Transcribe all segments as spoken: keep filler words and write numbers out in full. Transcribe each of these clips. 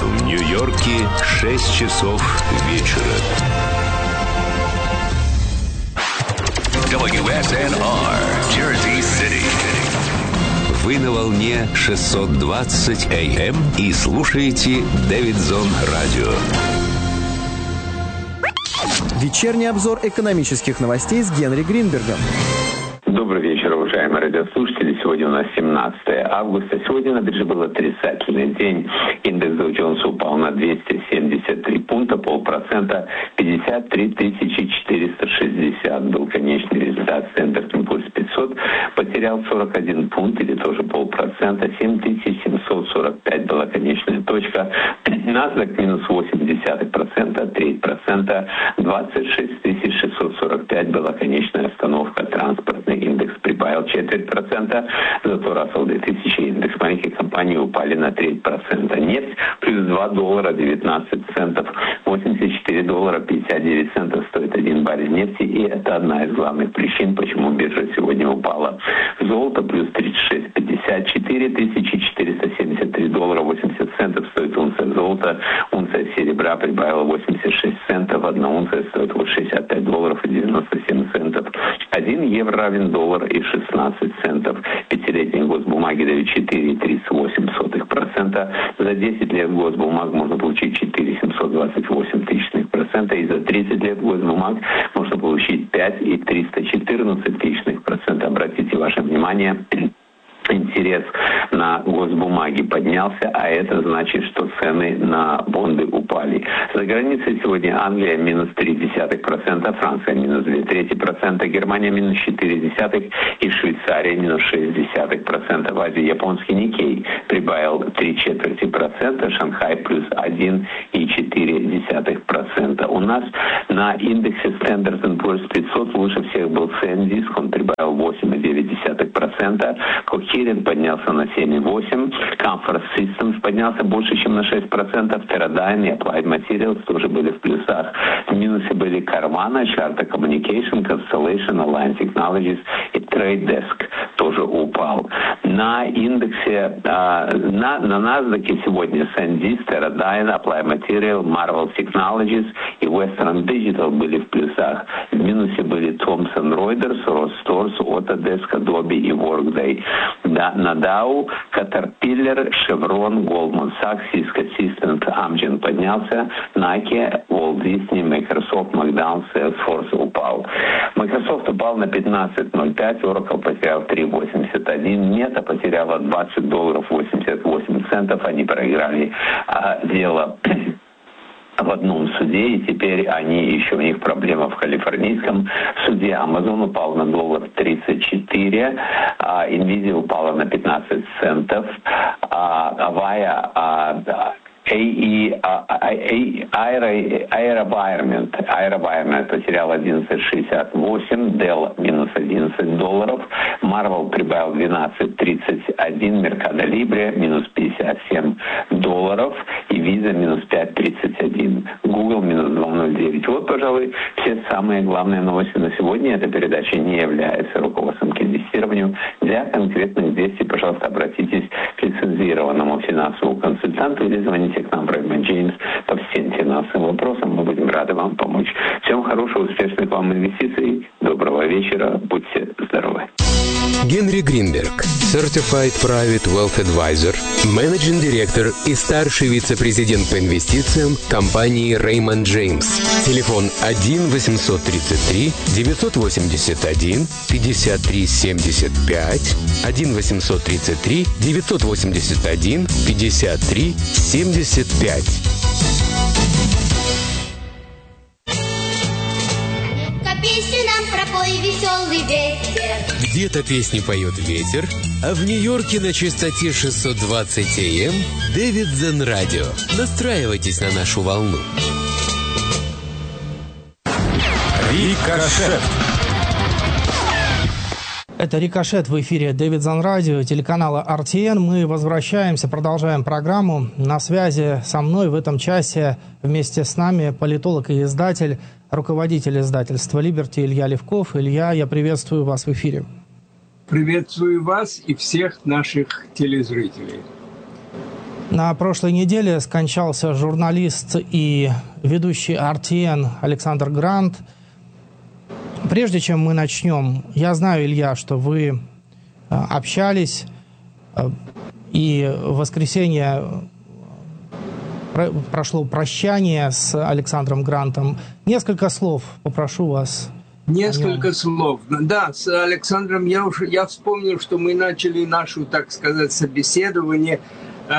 В Нью-Йорке шесть часов вечера. дабл ю эс эн ар, Jersey City. Вы на волне шестьсот двадцать эй эм и слушаете Дэвидсон Радио. Вечерний обзор экономических новостей с Генри Гринбергом. Добрый вечер, уважаемые радиослушатели. Сегодня у нас семнадцатое августа. Сегодня на бирже был отрицательный день. Индекс Dow Jones упал на двести семьдесят три пункта, полпроцента, пятьдесят три тысячи четыреста шестьдесят. Был конечный результат. Standard энд Poor's пятьсот потерял сорок один пункт, или тоже полпроцента. семь тысяч семьсот сорок пять была конечная точка. NASDAQ минус восемь десятых процента, треть процента. двадцать шесть тысяч шестьсот сорок пять была конечная остановка. Транспортный индекс прибавил четверть процента, зато Russell две тысячи индекс маленьких компаний упали на треть процента. Нефть плюс два доллара девятнадцать центов, восемьдесят четыре доллара пятьдесят девять центов стоит один баррель нефти, и это одна из главных причин, почему биржа сегодня упала. Золото плюс тридцать шесть пятьдесят четыре, тысяча четыреста семьдесят три доллара восемьдесят центов стоит унция золота, унция серебра прибавила восемьдесят шесть центов, одна унция стоит вот шестьдесят пять долларов и девяносто семь центов. один евро равен доллар и шестнадцать центов. Пятилетние госбумаги дают четыре целых тридцать восемь сотых процента. За десять лет госбумаг можно получить четыре целых семьсот двадцать восемь тысячных процента. И за тридцать лет госбумаг можно получить пять целых триста четырнадцать тысячных процента. Обратите ваше внимание, интерес на госбумаги поднялся, а это значит, что цены на бонды упали. За границей сегодня Англия минус три десятых процента, Франция минус две трети процента, Германия минус четыре десятых и Швейцария минус шесть десятых процента. В Азии японский Никей прибавил три четверти процента, Шанхай плюс один и четыре десятых процента. У нас на индексе Standard энд Poor's пятьсот лучше всех был Sandisk, он прибавил восемь и девять десятых процента. Кирин поднялся на семь и восемь, Comfort Systems поднялся больше, чем на шесть процентов, Teradyne и Applied Materials тоже были в плюсах. В минусе были Carvana, Charter Communication, Constellation, Alliance Technologies и Trade Desk тоже упал. На индексе, а, на, на NASDAQ сегодня SanDisk, Teradyne, Applied Materials, Marvell Technologies и Western Digital были в плюсах. В минусе были Thomson Reuters, Rossstores, Autodesk, Adobe и Workday. Да, на Dow, Caterpillar, Chevron, Goldman Sachs, Cisco Systems, Amgen поднялся, Nike, Walt Disney, Microsoft, McDonald's, Salesforce упал. Microsoft упал на пятнадцать ноль пять, Oracle потерял три восемьдесят один, Meta потеряла двадцать долларов восемьдесят восемь центов, они проиграли а, дело в одном суде, и теперь они, еще у них проблема в калифорнийском суде. Amazon упал на доллар тридцать четыре, а Nvidia упала на пятнадцать центов, а Avaya, а, AeroVironment потерял одиннадцать шестьдесят восемь, Dell минус одиннадцать долларов, Marvel прибавил двенадцать тридцать один, Mercado Libre минус пятьдесят семь долларов и Visa минус пять тридцать один, Google минус два ноль девять. Вот, пожалуй, все самые главные новости на сегодня. Эта передача не является руководством к инвестированию. Для конкретных действий, пожалуйста, обратитесь к лицензированному финансовому консультанту или звоните к нам в Raymond James по всем финансовым вопросам. Мы будем рады вам помочь. Всем хорошего, успешных вам инвестиций. Доброго вечера. Будьте здоровы. Генри Гринберг, Certified Private Wealth Advisor, Managing Director и старший вице-президент по инвестициям компании Raymond James. Телефон один восемьсот тридцать три девятьсот восемьдесят один пятьдесят три семьдесят пять, один восемьсот тридцать три девятьсот восемьдесят один пятьдесят три семьдесят пять. Песню нам пропой, веселый ветер. Где-то песни поет ветер, а в Нью-Йорке на частоте шестьсот двадцать эй эм Дэвидсон Радио. Настраивайтесь на нашу волну. Рикошет. Это «Рикошет» в эфире Дэвидсон Радио, телеканала ар ти эн. Мы возвращаемся, продолжаем программу. На связи со мной в этом часе вместе с нами политолог и издатель, руководитель издательства «Либерти» Илья Левков. Илья, я приветствую вас в эфире. Приветствую вас и всех наших телезрителей. На прошлой неделе скончался журналист и ведущий ар ти эн Александр Грант. Прежде чем мы начнем, я знаю, Илья, что вы общались, и в воскресенье прошло прощание с Александром Грантом. Несколько слов попрошу вас. Несколько слов. Да, с Александром я уже я вспомнил, что мы начали нашу, так сказать, собеседование э,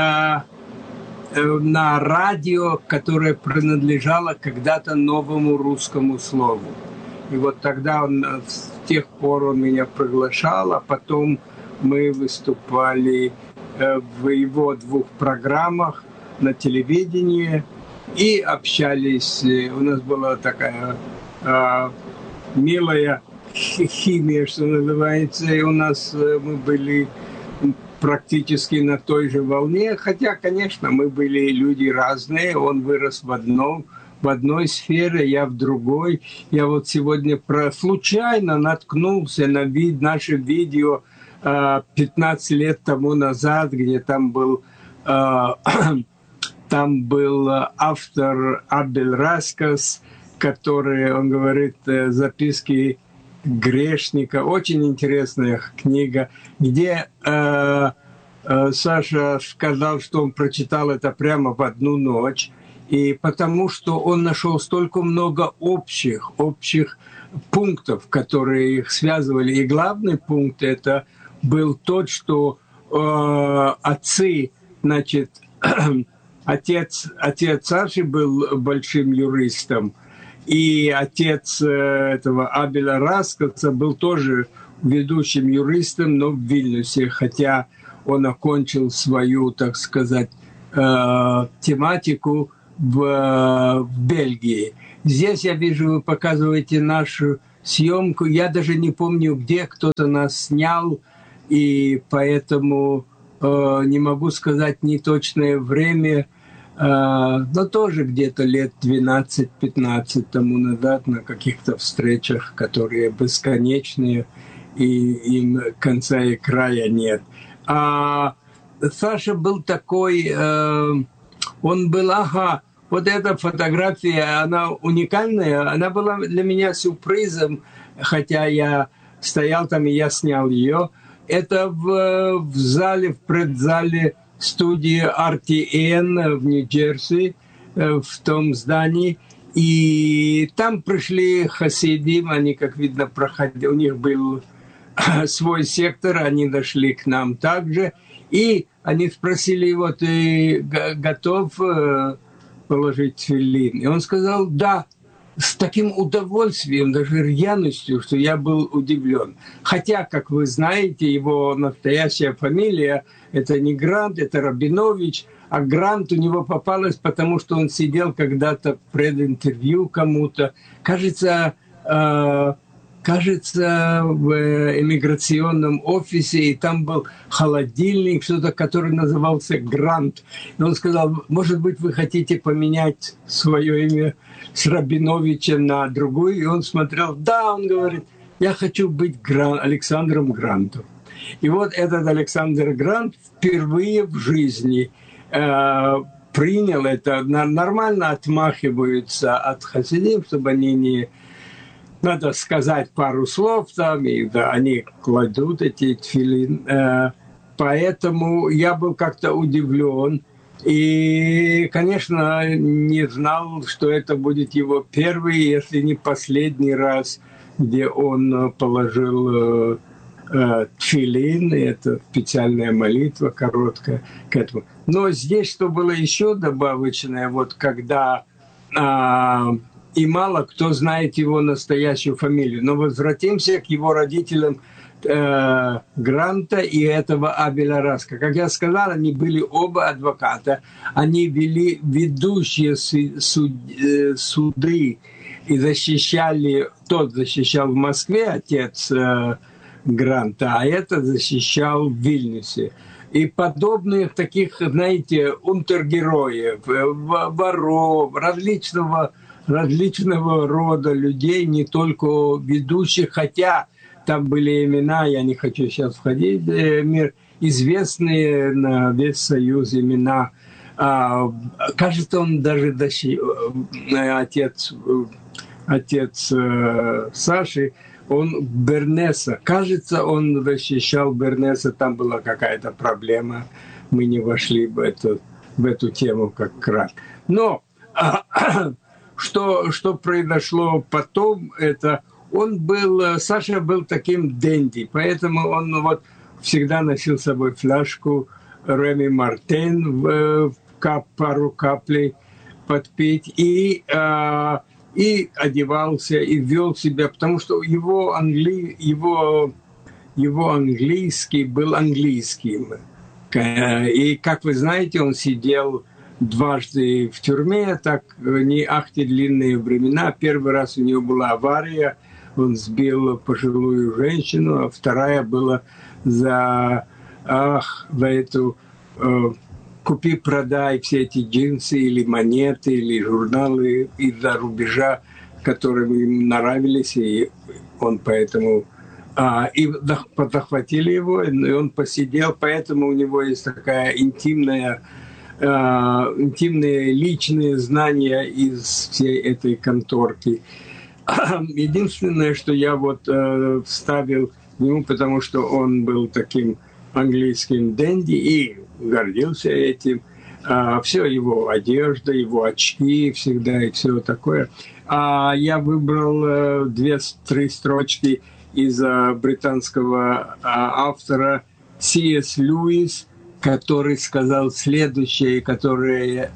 э, на радио, которое принадлежало когда-то Новому русскому слову. И вот тогда он, с тех пор он меня приглашал, а потом мы выступали э, в его двух программах на телевидении и общались. У нас была такая э, милая химия, что называется, и у нас э, мы были практически на той же волне, хотя, конечно, мы были люди разные, он вырос в одном, в одной сфере, я в другой. Я вот сегодня про, случайно наткнулся на вид, наше видео э, пятнадцать лет тому назад, где там был э, там был автор Абель Раскас, который, он говорит, записки грешника, очень интересная книга, где э, э, Саша сказал, что он прочитал это прямо в одну ночь, и потому что он нашел столько много общих, общих пунктов, которые их связывали. И главный пункт это был тот, что э, отцы, значит, отец, отец Саши был большим юристом, и отец этого Абеля Раскаса был тоже ведущим юристом, но в Вильнюсе, хотя он окончил свою, так сказать, тематику в, в Бельгии. Здесь я вижу, вы показываете нашу съемку. Я даже не помню, где кто-то нас снял, и поэтому э, не могу сказать неточное время, э, но тоже где-то лет двенадцать-пятнадцать тому назад на каких-то встречах, которые бесконечные, и им конца и края нет. А Саша был такой, э, он был, ага, вот эта фотография, она уникальная, она была для меня сюрпризом, хотя я стоял там и я снял ее. Это в, в зале, в предзале студии ар ти эн в Нью-Джерси, в том здании. И там пришли хасидим, они, как видно, проходили, у них был свой сектор, они дошли к нам также. И они спросили его, ты готов положить тфилин? И он сказал, да, с таким удовольствием, даже рьяностью, что я был удивлен. Хотя, как вы знаете, его настоящая фамилия – это не Грант, это Рабинович, а Грант у него попалось, потому что он сидел когда-то в прединтервью кому-то. Кажется, э, кажется, в иммиграционном офисе, и там был холодильник, что-то, который назывался Грант. И он сказал, может быть, вы хотите поменять свое имя с Рабиновича на другую? И он смотрел, да, он говорит, я хочу быть Гран... Александром Грантом. И вот этот Александр Грант впервые в жизни э, принял это, нормально отмахиваются от хасидим, чтобы они не... Надо сказать пару слов там, и да, они кладут эти тфилин. Э, поэтому я был как-то удивлен. И, конечно, не знал, что это будет его первый, если не последний раз, где он положил э, э, тфилин. Это специальная молитва короткая к этому. Но здесь, что было еще добавочное, вот когда... Э, и мало кто знает его настоящую фамилию. Но возвратимся к его родителям э, Гранта и этого Абеля Раска. Как я сказал, они были оба адвоката. Они вели ведущие суд, э, суды и защищали... Тот защищал в Москве, отец э, Гранта, а этот защищал в Вильнюсе. И подобных таких, знаете, унтергероев, воров, различного... различного рода людей, не только ведущих, хотя там были имена, я не хочу сейчас входить в мир, известные на весь Союз имена А, кажется, он даже дощи, отец, отец э, Саши, он Бернеса. Кажется, он защищал Бернеса, там была какая-то проблема. Мы не вошли в эту, в эту тему как раз. Но а, что, что произошло потом, это он был, Саша был таким денди, поэтому он вот всегда носил с собой фляжку Реми Мартен, в, кап, пару каплей подпить, и, а, и одевался, и вел себя, потому что его, англи, его, его английский был английским. И, как вы знаете, он сидел дважды в тюрьме, так не ахти длинные времена. Первый раз у него была авария, он сбил пожилую женщину, а вторая была за, ах, за эту э, купи-продай все эти джинсы или монеты, или журналы из-за рубежа, которые ему нравились, и он поэтому... А, и подохватили его, и он посидел, поэтому у него есть такая интимная, э, интимные личные знания из всей этой конторки. Единственное, что я вот э, вставил ему, потому что он был таким английским денди и гордился этим, э, все его одежда, его очки всегда и все такое. А я выбрал э, две-три строчки из британского автора Си Эс Льюис, который сказал следующее, которое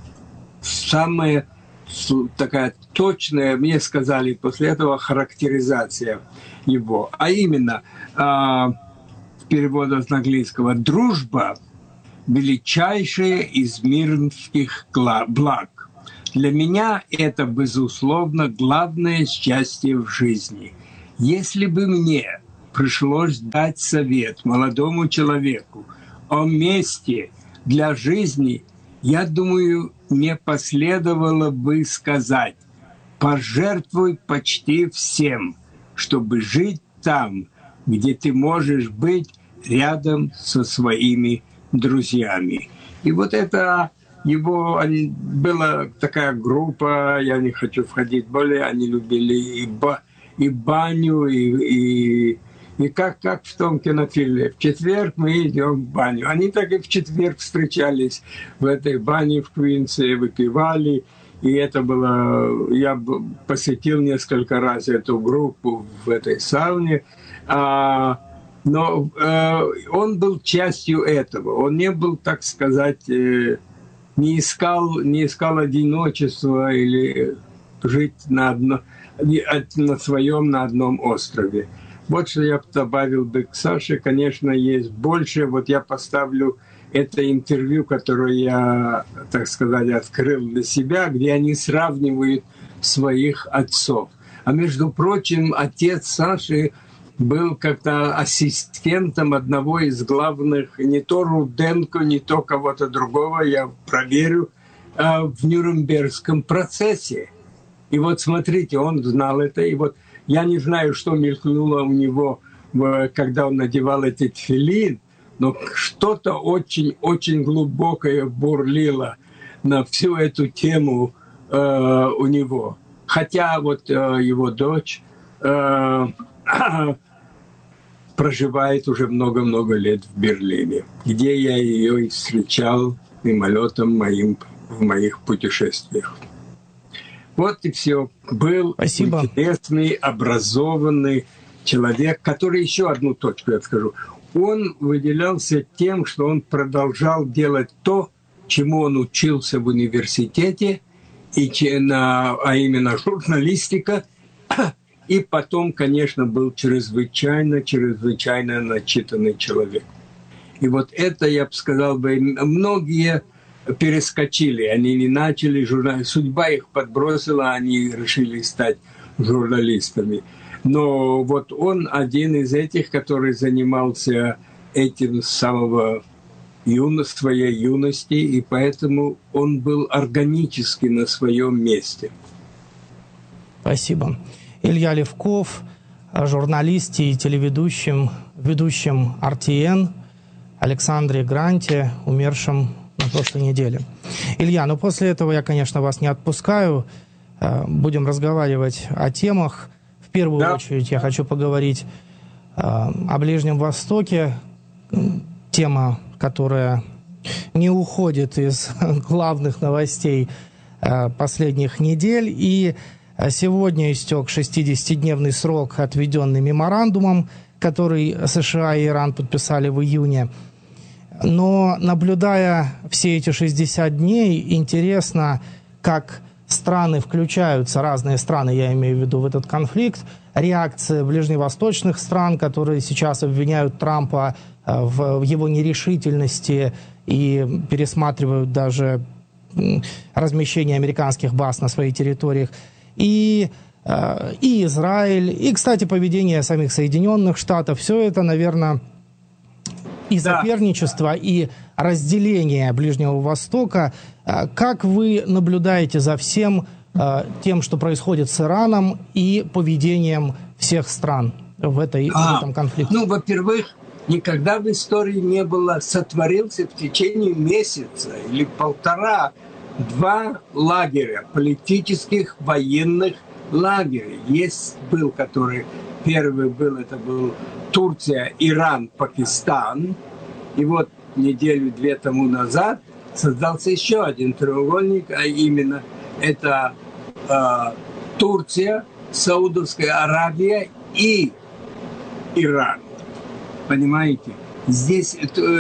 самая такая точная, мне сказали после этого, характеризация его. А именно, в переводе с английского, «Дружба – величайшее из мирских благ. Для меня это, безусловно, главное счастье в жизни». Если бы мне пришлось дать совет молодому человеку о месте для жизни, я думаю, мне последовало бы сказать: пожертвуй почти всем, чтобы жить там, где ты можешь быть рядом со своими друзьями. И вот это его, они, была такая группа, я не хочу входить более, они любили и ба, и баню, и, и, и как, как в том кинофильме. В четверг мы идем в баню. Они так и в четверг встречались в этой бане в Квинсе, выпивали. И это было... Я посетил несколько раз эту группу в этой сауне. А, но а, он был частью этого. Он не был, так сказать, не искал, не искал одиночества или жить на одно... на своем, на одном острове. Вот что я добавил бы к Саше. Конечно, есть больше. Вот я поставлю это интервью, которое я, так сказать, открыл для себя, где они сравнивают своих отцов. А между прочим, отец Саши был как-то ассистентом одного из главных, не то Руденко, не то кого-то другого, я проверю, в Нюрнбергском процессе. И вот смотрите, он знал это, и вот я не знаю, что мелькнуло у него, когда он надевал этот тфилин, но что-то очень-очень глубокое бурлило на всю эту тему э, у него. Хотя вот э, его дочь э, проживает уже много-много лет в Берлине, где я ее и встречал мимолетом моим, в моих путешествиях. Вот и все. Был Спасибо. Интересный, образованный человек, который, еще одну точку я скажу, он выделялся тем, что он продолжал делать то, чему он учился в университете, и на, а именно журналистика, и потом, конечно, был чрезвычайно, чрезвычайно начитанный человек. И вот это, я бы сказал, бы, многие перескочили, они не начали журналистов. Судьба их подбросила, они решили стать журналистами. Но вот он один из этих, который занимался этим с самого юно, своей юности, и поэтому он был органически на своем месте. Спасибо. Илья Левков, журналист и телеведущим, ведущим ар ти эн, Александре Гранте, умершем на прошлой неделе. Илья, ну после этого я, конечно, вас не отпускаю. Будем разговаривать о темах. В первую да. очередь я хочу поговорить о Ближнем Востоке. Тема, которая не уходит из главных новостей последних недель. И сегодня истек шестидесятидневный срок, отведенный меморандумом, который США и Иран подписали в июне. Но, наблюдая все эти шестьдесят дней, интересно, как страны включаются, разные страны, я имею в виду, в этот конфликт, реакция ближневосточных стран, которые сейчас обвиняют Трампа в его нерешительности и пересматривают даже размещение американских баз на своих территориях, и, и Израиль, и, кстати, поведение самих Соединенных Штатов. Все это, наверное, и соперничество, да. и разделение Ближнего Востока. Как вы наблюдаете за всем тем, что происходит с Ираном, и поведением всех стран в, этой, а, в этом конфликте? Ну, во-первых, никогда в истории не было, сотворился в течение месяца или полтора два лагеря, политических, военных лагеря. Есть был, который первый был, это был Турция, Иран, Пакистан. И вот неделю-две тому назад создался еще один треугольник, а именно это э, Турция, Саудовская Аравия и Иран. Понимаете? Здесь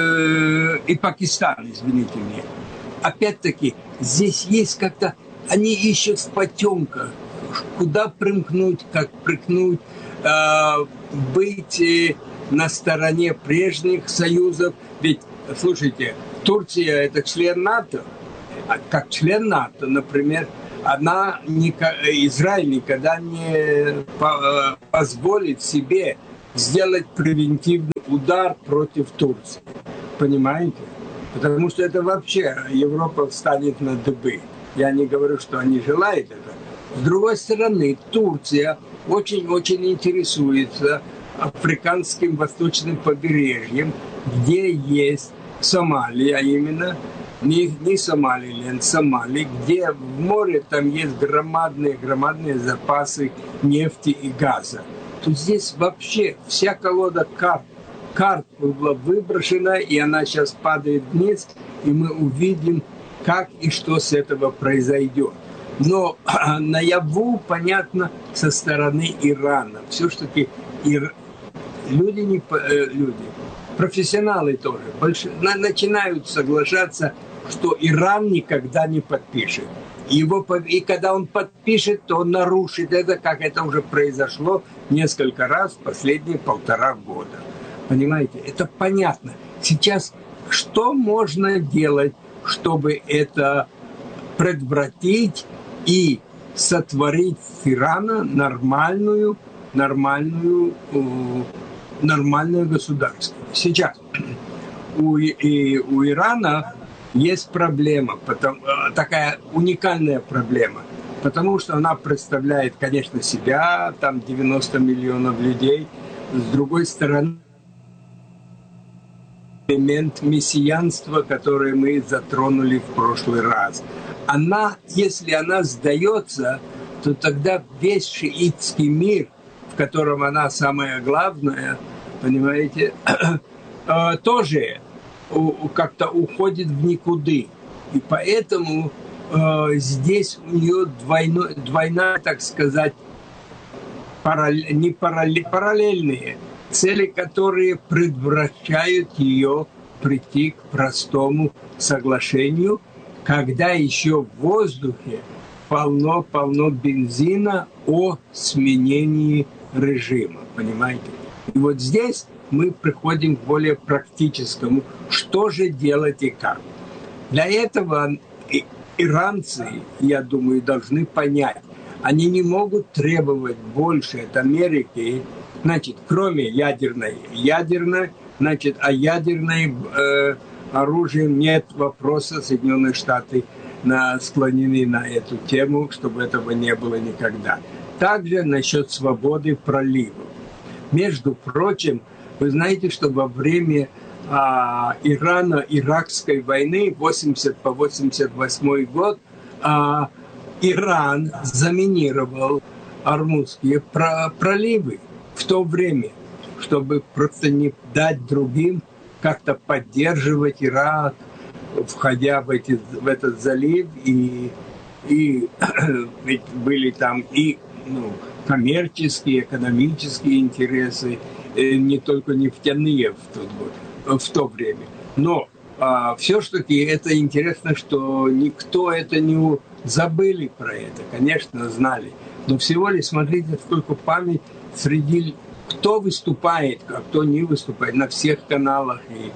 э, и Пакистан, извините меня. Опять-таки, здесь есть как-то, они ищут в потемках, куда примкнуть, как примкнуть, э, быть э, на стороне прежних союзов. Ведь, слушайте, Турция – это член НАТО. А как член НАТО, например, она, Израиль никогда не позволит себе сделать превентивный удар против Турции. Понимаете? Потому что это вообще Европа встанет на дыбы. Я не говорю, что они желают этого. С другой стороны, Турция очень-очень интересуется африканским восточным побережьем, где есть Сомалия, именно не, не Сомалиленд, Сомали, где в море там есть громадные, громадные запасы нефти и газа. Тут здесь вообще вся колода карт, карт была выброшена, и она сейчас падает вниз, и мы увидим, как и что с этого произойдет. Но наяву, понятно, со стороны Ирана. Все-таки ир... люди, не... люди, профессионалы тоже, больше... начинают соглашаться, что Иран никогда не подпишет. Его... И когда он подпишет, то он нарушит это, как это уже произошло несколько раз в последние полтора года. Понимаете, это понятно. Сейчас что можно делать, чтобы это предотвратить и сотворить с Ирана нормальную, нормальную, нормальное государство? Сейчас у, и, у Ирана есть проблема, потому, такая уникальная проблема, потому что она представляет, конечно, себя, там девяносто миллионов людей. С другой стороны, элемент мессианства, который мы затронули в прошлый раз. Она, если она сдается, то тогда весь шиитский мир, в котором она самая главная, понимаете, тоже как-то уходит в никуды. И поэтому здесь у нее двойной, двойная, так сказать, параллель, не параллель, параллельные цели, которые предотвращают ее прийти к простому соглашению, когда еще в воздухе полно-полно бензина о сменении режима, понимаете? И вот здесь мы приходим к более практическому, что же делать и как. Для этого иранцы, я думаю, должны понять, они не могут требовать больше от Америки, значит, кроме ядерной, ядерной, значит, а ядерной э, оружием нет вопроса. Соединенные Штаты на, склонены на эту тему, чтобы этого не было никогда. Также насчет свободы проливов. Между прочим, вы знаете, что во время а, Ирано-Иракской войны восемьдесят по восемьдесят восьмой год а, Иран заминировал Ормузские проливы в то время, чтобы просто не дать другим как-то поддерживать Ирак, входя в, эти, в этот залив. И, и ведь были там и ну, коммерческие, экономические интересы, не только нефтяные в, тот, в то время. Но а, все-таки это интересно, что никто это не забыли про это, конечно, знали. Но всего лишь смотрите, сколько память среди кто выступает, а кто не выступает на всех каналах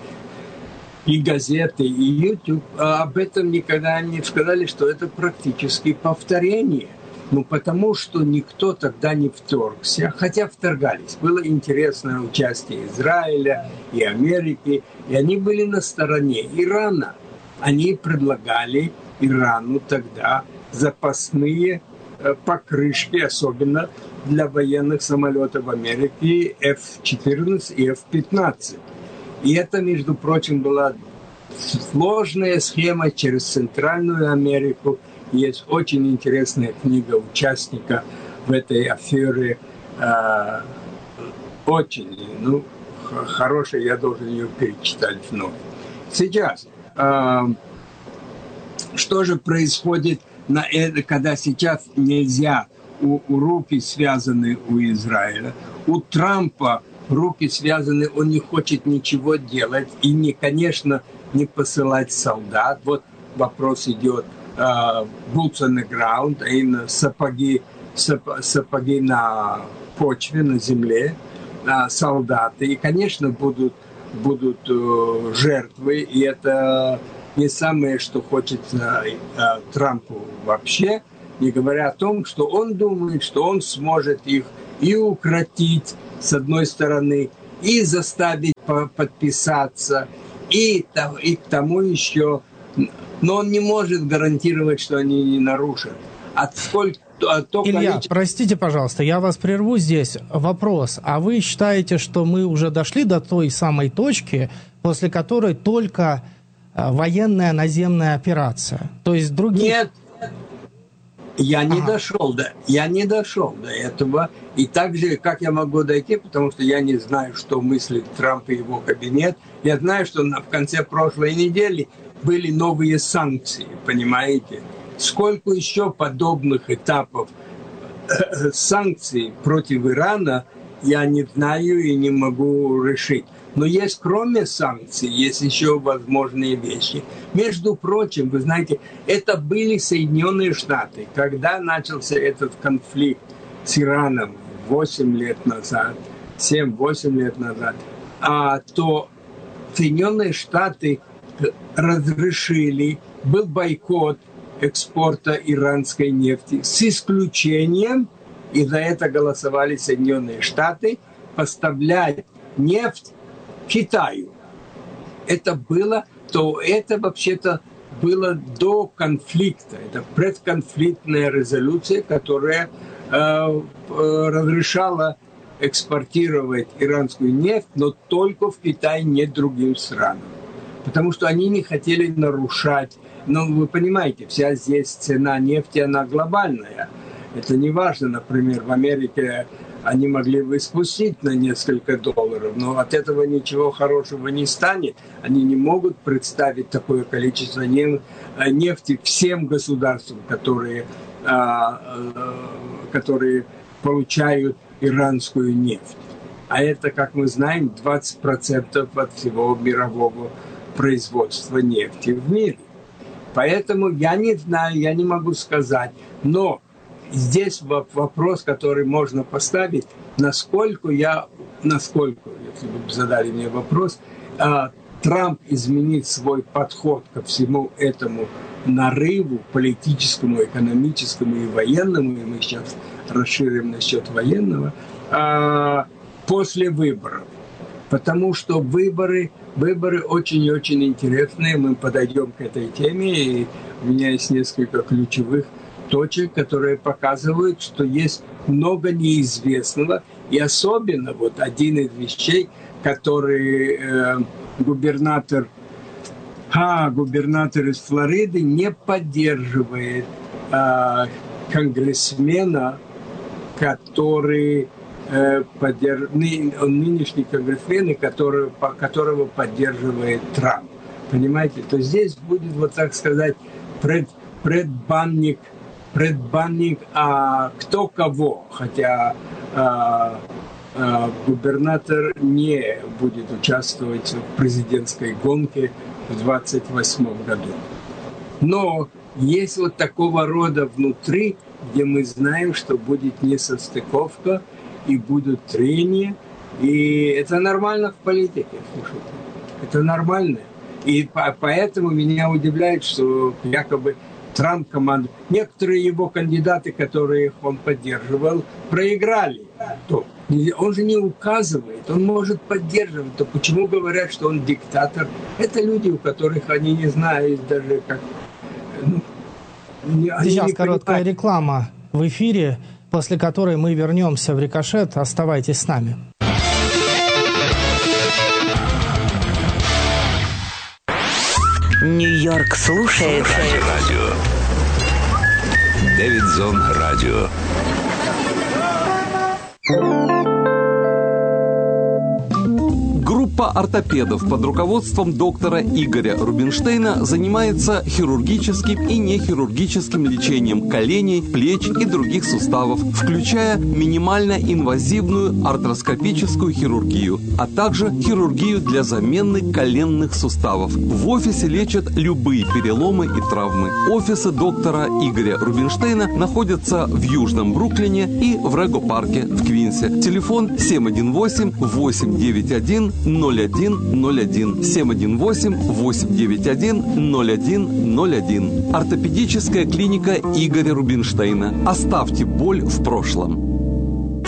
и, и газеты, и YouTube. А об этом никогда не сказали, что это практически повторение. Ну, потому что никто тогда не вторгся, хотя вторгались. Было интересное участие Израиля и Америки, и они были на стороне Ирана. Они предлагали Ирану тогда запасные покрышки, особенно для военных самолетов Америки эф четырнадцать и эф пятнадцать. И это, между прочим, была сложная схема через Центральную Америку. Есть очень интересная книга участника в этой афере. Э, очень, ну, хорошая, я должен ее перечитать вновь. Сейчас, э, что же происходит, на это, когда сейчас нельзя, у, у руки связаны у Израиля, у Трампа руки связаны, он не хочет ничего делать и, не, конечно, не посылать солдат. Вот вопрос идет, uh, boots on the ground, а именно сапоги, сап, сапоги на почве, на земле, uh, солдаты. И, конечно, будут, будут uh, жертвы, и это не самое, что хочется uh, Трампу вообще, не говоря о том, что он думает, что он сможет их и укротить, с одной стороны, и заставить подписаться, и, и к тому еще, но он не может гарантировать, что они не нарушат. От сколько, от то Илья, количество... простите, пожалуйста, я вас прерву здесь. Вопрос. А вы считаете, что мы уже дошли до той самой точки, после которой только военная наземная операция? То есть других... Нет. Я не ага. дошел до, я не дошел до этого. И так же, как я могу дойти, потому что я не знаю, что мыслит Трамп и его кабинет. Я знаю, что в конце прошлой недели были новые санкции, понимаете? Сколько еще подобных этапов санкций против Ирана, я не знаю и не могу решить. Но есть, кроме санкций, есть еще возможные вещи. Между прочим, вы знаете, это были Соединенные Штаты. Когда начался этот конфликт с Ираном восемь лет назад, семь-восемь лет назад, а, то Соединенные Штаты разрешили, был бойкот экспорта иранской нефти, с исключением, и за это голосовали Соединенные Штаты, поставлять нефть Китаю. Это было, то это вообще-то было до конфликта. Это предконфликтная резолюция, которая э, э, разрешала экспортировать иранскую нефть, но только в Китай, не другим странам. Потому что они не хотели нарушать. Но вы понимаете, вся здесь цена нефти, она глобальная. Это не важно, например, в Америке они могли бы спустить на несколько долларов, но от этого ничего хорошего не станет. Они не могут представить такое количество нефти всем государствам, которые, которые получают иранскую нефть. А это, как мы знаем, двадцать процентов от всего мирового производства нефти в мире. Поэтому я не знаю, я не могу сказать, но здесь вопрос, который можно поставить, насколько я, насколько, если бы задали мне вопрос, Трамп изменит свой подход ко всему этому нарыву политическому, экономическому и военному, и мы сейчас расширим насчет военного, после выборов. Потому что выборы, выборы очень и очень интересные, мы подойдем к этой теме, и у меня есть несколько ключевых точек, которые показывают, что есть много неизвестного. И особенно вот один из вещей, который э, губернатор, а, губернатор из Флориды не поддерживает а, конгрессмена, который э, подерж... Ны... нынешний конгрессмен, который, по... которого поддерживает Трамп. Понимаете? То здесь будет, вот так сказать, пред... предбанник, предбанник а кто кого. Хотя а, а, губернатор не будет участвовать в президентской гонке в двадцать восьмом году. Но есть вот такого рода внутри, где мы знаем, что будет несостыковка и будут трения. И это нормально в политике, слушайте. Это нормально. И поэтому меня удивляет, что якобы Трамп команду... Некоторые его кандидаты, которых он поддерживал, проиграли. То он же не указывает, он может поддерживать. То почему говорят, что он диктатор? Это люди, у которых они не знают даже как... Ну, Сейчас короткая реклама в эфире, после которой мы вернемся в «Рикошет». Оставайтесь с нами. Нью-Йорк слушает Радио. Дэвидсон Радио. Группа ортопедов под руководством доктора Игоря Рубинштейна занимается хирургическим и нехирургическим лечением коленей, плеч и других суставов, включая минимально инвазивную артроскопическую хирургию, а также хирургию для замены коленных суставов. В офисе лечат любые переломы и травмы. Офисы доктора Игоря Рубинштейна находятся в Южном Бруклине и в Рего-парке в Квинсе. Телефон семь один восемь восемь девять один ноль один ноль один семь один восемь восемь девять один ноль один ноль один. Ортопедическая клиника Игоря Рубинштейна. Оставьте боль в прошлом.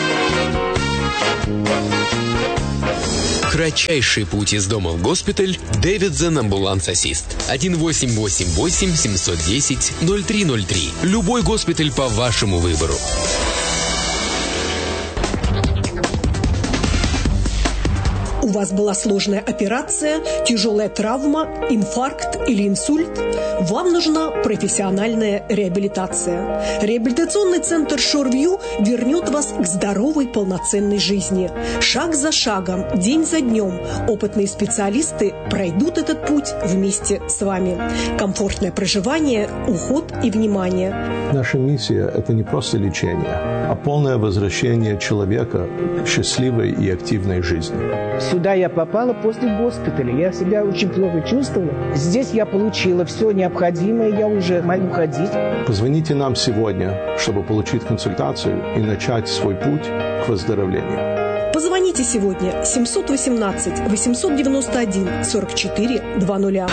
Кратчайший путь из дома в госпиталь. Дэвидсон Амбуланс Ассист. один восемь восемь восемь семь один ноль ноль три ноль три. Любой госпиталь по вашему выбору. У вас была сложная операция, тяжелая травма, инфаркт или инсульт? Вам нужна профессиональная реабилитация. Реабилитационный центр Шорвью вернет вас к здоровой, полноценной жизни. Шаг за шагом, день за днем опытные специалисты пройдут этот путь вместе с вами. Комфортное проживание, уход и внимание. Наша миссия – это не просто лечение, а полное возвращение человека к счастливой и активной жизни. Сюда я попала после госпиталя. Я себя очень плохо чувствовала. Здесь я получила все необходимое. Я уже могу ходить. Позвоните нам сегодня, чтобы получить консультацию и начать свой путь к выздоровлению. Позвоните сегодня семь один восемь восемь девять один сорок четыре двадцать.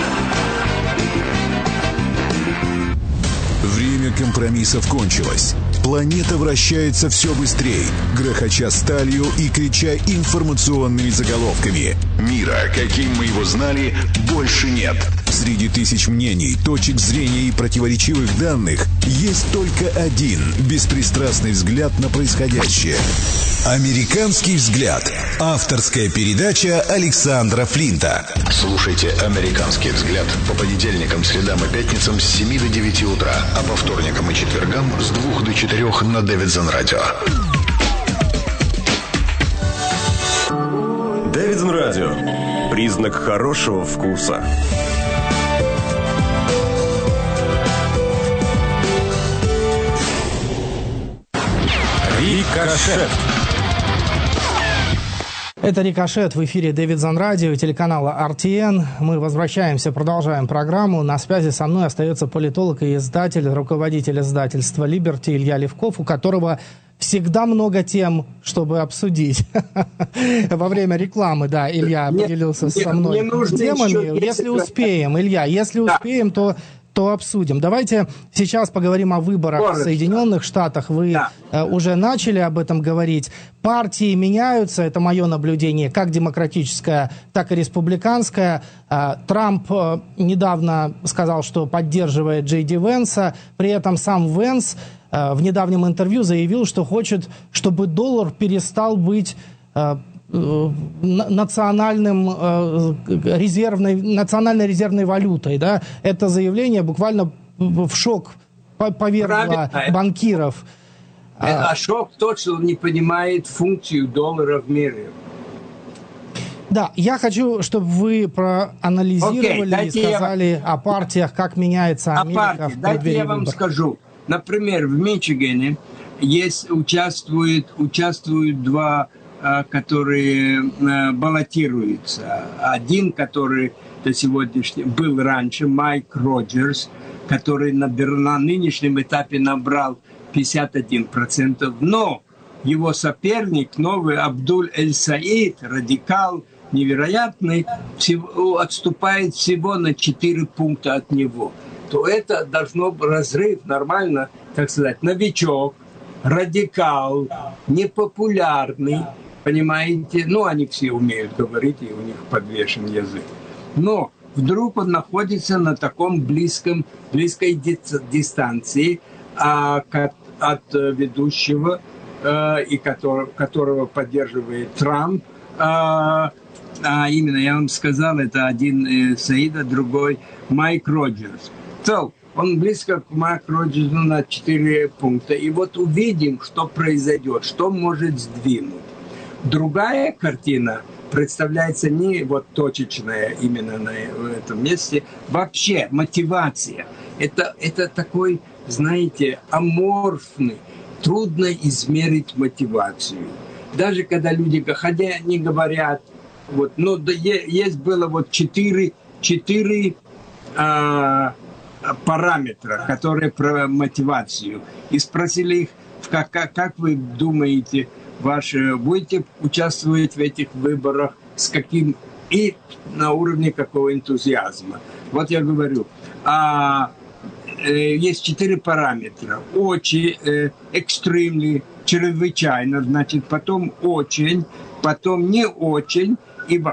Время компромиссов кончилось. Планета вращается все быстрее, грохоча сталью и крича информационными заголовками. Мира, каким мы его знали, больше нет. Среди тысяч мнений, точек зрения и противоречивых данных есть только один беспристрастный взгляд на происходящее. «Американский взгляд». Авторская передача Александра Флинта. Слушайте «Американский взгляд» по понедельникам, средам и пятницам с семи до девяти утра, а по вторникам и четвергам с двух до четырех на Дэвидсон Радио. Дэвидсон Радио. Признак хорошего вкуса. Рикошет. Это «Рикошет» в эфире Дэвидсон Радио, телеканала ар ти эн. Мы возвращаемся, продолжаем программу. На связи со мной остается политолог и издатель, руководитель издательства «Либерти» Илья Левков, у которого всегда много тем, чтобы обсудить. Во время рекламы, да, Илья поделился со мной темами. Если успеем, Илья, если успеем, то... то обсудим. Давайте сейчас поговорим о выборах Короче. в Соединенных Штатах. Вы да. э, уже начали об этом говорить. Партии меняются, это мое наблюдение, как демократическая, так и республиканская. Э, Трамп э, недавно сказал, что поддерживает Джей Ди Венса. При этом сам Венс э, в недавнем интервью заявил, что хочет, чтобы доллар перестал быть... Э, национальным резервной, национальной резервной валютой, да, это заявление буквально в шок повергло Правильно. банкиров. А шок тот, что он не понимает функцию доллара в мире. Да, я хочу, чтобы вы проанализировали okay, и сказали я... о партиях, как меняется Америка в преддверии выборов. Дайте я вам скажу. Например, в Мичигане есть, участвуют, участвуют два, которые баллотируются. Один, который до сегодняшнего был раньше, Майк Роджерс, который на, на нынешнем этапе набрал пятьдесят один процент. Но его соперник, новый Абдуль-эль-Саид, радикал, невероятный, всего, отступает всего на четыре пункта от него. То это должно быть разрыв, нормально, так сказать, новичок, радикал, непопулярный, понимаете? Ну, они все умеют говорить, и у них подвешен язык. Но вдруг он находится на таком близком, близкой дистанции а, от ведущего, а, и который, которого поддерживает Трамп. А, а именно, я вам сказал, это один э, Саида, другой Майк Роджерс. То он близко к Майку Роджерсу на четыре пункта. И вот увидим, что произойдет, что может сдвинуть. Другая картина представляется не вот точечная именно на этом месте. Вообще мотивация. Это, это такой, знаете, аморфный, трудно измерить мотивацию. Даже когда люди, хотя не говорят, вот, но да, есть было вот четыре, четыре а, параметра, которые про мотивацию. И спросили их, как, как, как вы думаете, ваши, будете участвовать в этих выборах, с каким и на уровне какого энтузиазма. Вот я говорю, а, э, есть четыре параметра. Очень, э, extremely, чрезвычайно, значит, потом очень, потом не очень,